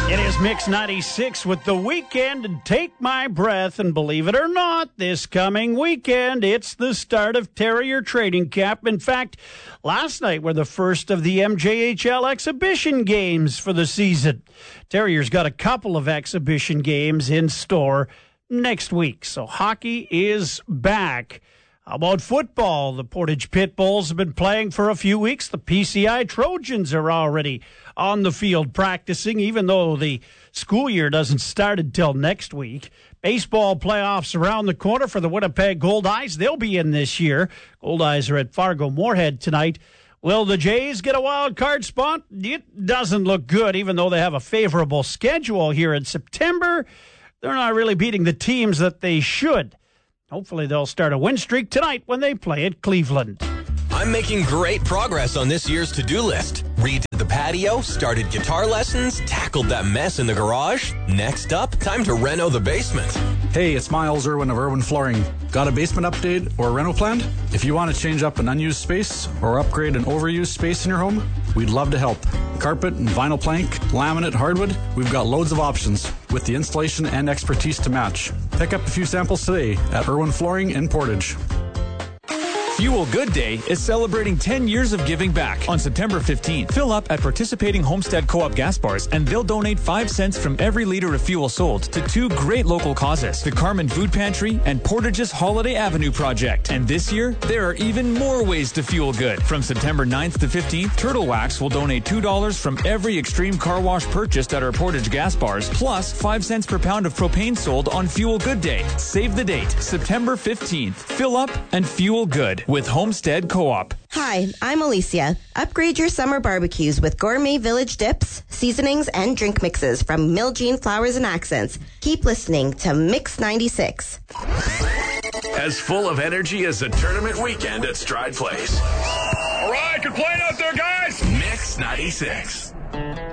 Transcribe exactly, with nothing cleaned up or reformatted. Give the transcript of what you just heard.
It is Mix ninety-six with The Weekend and Take My Breath. And believe it or not, this coming weekend, it's the start of Terrier training camp. In fact, last night were the first of the M J H L exhibition games for the season. Terrier's got a couple of exhibition games in store next week. So hockey is back. How about football? The Portage Pitbulls have been playing for a few weeks. The P C I Trojans are already on the field practicing, even though the school year doesn't start until next week. Baseball playoffs around the corner for the Winnipeg Goldeyes. They'll be in this year. Goldeyes are at Fargo-Moorhead tonight. Will the Jays get a wild card spot? It doesn't look good, even though they have a favorable schedule here in September. They're not really beating the teams that they should. Hopefully they'll start a win streak tonight when they play at Cleveland. I'm making great progress on this year's to-do list. Redid the patio, started guitar lessons, tackled that mess in the garage. Next up, time to reno the basement. Hey, it's Miles Irwin of Irwin Flooring. Got a basement update or reno planned? If you want to change up an unused space or upgrade an overused space in your home, we'd love to help. Carpet and vinyl plank, laminate, hardwood, we've got loads of options with the installation and expertise to match. Pick up a few samples today at Irwin Flooring in Portage. Fuel Good Day is celebrating ten years of giving back on September fifteenth. Fill up at participating Homestead Co-op gas bars and they'll donate five cents from every liter of fuel sold to two great local causes, the Carmen Food Pantry and Portage's Holiday Avenue Project. And this year, there are even more ways to fuel good. From September ninth to fifteenth, Turtle Wax will donate two dollars from every Extreme Car Wash purchased at our Portage gas bars, plus five cents per pound of propane sold on Fuel Good Day. Save the date, September fifteenth. Fill up and fuel good with Homestead Co-op. Hi, I'm Alicia. Upgrade your summer barbecues with gourmet village dips, seasonings, and drink mixes from Miljean Flowers and Accents. Keep listening to Mix ninety-six. As full of energy as a tournament weekend at Stride Place. All right, good playing out there, guys. Mix ninety-six.